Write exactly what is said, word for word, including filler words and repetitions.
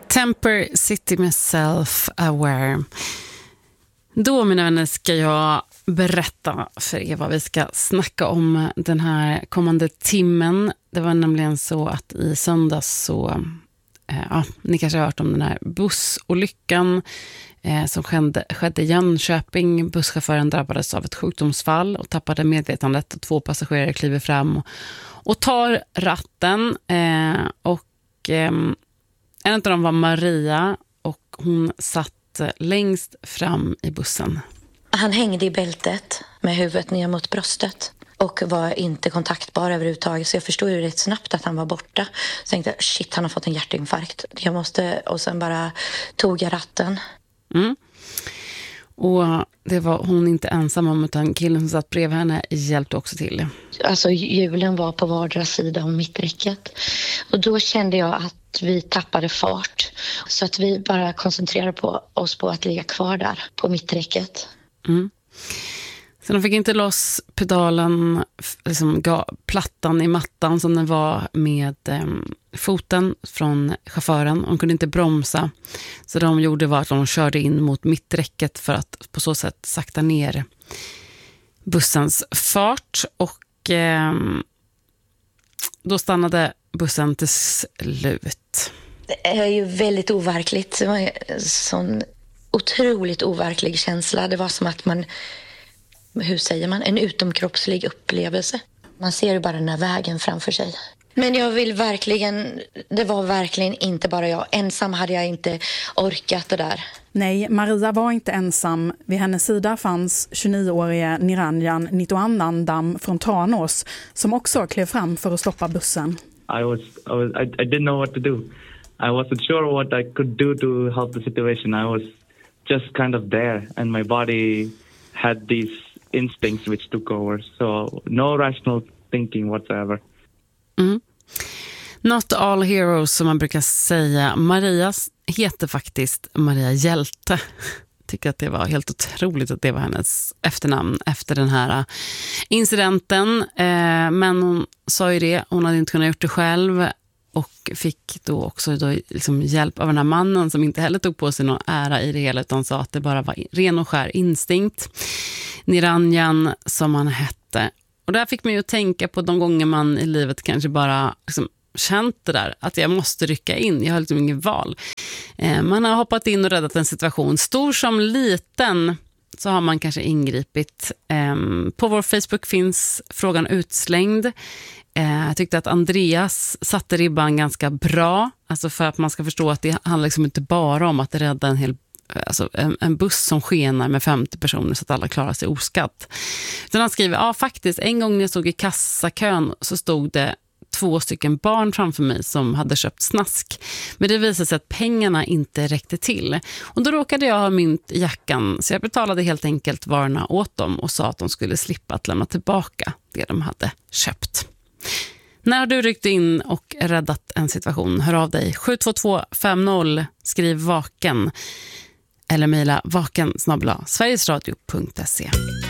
Temper City med Self-Aware. Då, mina vänner, ska jag berätta för er vad vi ska snacka om den här kommande timmen. Det var nämligen så att i söndags så, eh, ja, ni kanske har hört om den här bussolyckan eh, som skedde, skedde i Jönköping. Busschauffören drabbades av ett sjukdomsfall och tappade medvetandet. Och två passagerare kliver fram och, och tar ratten. Eh, och eh, en av dem var Maria och hon satt längst fram i bussen. Han hängde i bältet med huvudet ner mot bröstet och var inte kontaktbar överhuvudtaget, så jag förstod ju rätt snabbt att han var borta. Så tänkte jag, shit, han har fått en hjärtinfarkt. Jag måste, och sen bara tog jag ratten. Mm. Och det var hon inte ensam om, utan killen som satt bredvid henne hjälpte också till. Alltså hjulen var på vardera sida om mitträcket. Och då kände jag att vi tappade fart. Så att vi bara koncentrerade på oss på att ligga kvar där på mitträcket. Mm. Så de fick inte loss pedalen, liksom plattan i mattan som den var med eh, foten från chauffören. De kunde inte bromsa. Så de gjorde var att de körde in mot mitträcket för att på så sätt sakta ner bussens fart. Och eh, då stannade bussen till slut. Det är ju väldigt overkligt. Det var en sån otroligt overklig känsla. Det var som att man, hur säger man, en utomkroppslig upplevelse. Man ser ju bara den här vägen framför sig. Men jag vill verkligen, det var verkligen inte bara jag. Ensam hade jag inte orkat det där. Nej, Maria var inte ensam. Vid hennes sida fanns tjugonioårige Niranjan Nitoannandam från Tranås som också klev fram för att stoppa bussen. I was, I was, I, I didn't know what to do. I wasn't sure what I could do to help the situation. I was just kind of there, and my body had these instincts which took over. So no rational thinking whatsoever. Mm. Not all heroes, som man brukar säga. Maria heter faktiskt Maria Hjälte. Tycker att det var helt otroligt att det var hennes efternamn efter den här incidenten. Eh, men hon sa ju det, hon hade inte kunnat gjort det själv och fick då också då liksom hjälp av den här mannen som inte heller tog på sig någon ära i det hela utan sa att det bara var ren och skär instinkt. Niranjan som han hette. Och där fick man ju tänka på de gånger man i livet kanske bara liksom känt det där, att jag måste rycka in, jag har liksom inget val. Eh, man har hoppat in och räddat en situation, stor som liten, så har man kanske ingripit. Eh, på vår Facebook finns frågan utslängd. Eh, jag tyckte att Andreas satte ribban ganska bra, alltså för att man ska förstå att det handlar liksom inte bara om att rädda en hel Alltså en, en buss som skenar med femtio personer så att alla klarar sig oskatt. Utan han skriver, ja faktiskt, en gång när jag stod i kassakön så stod det två stycken barn framför mig som hade köpt snask. Men det visade sig att pengarna inte räckte till. Och då råkade jag ha mynt i jackan, så jag betalade helt enkelt varorna åt dem och sa att de skulle slippa att lämna tillbaka det de hade köpt. När du ryckt in och räddat en situation, hör av dig sju två två fem noll, skriv vaken eller mejla vaken snabel-a sverigesradio punkt se.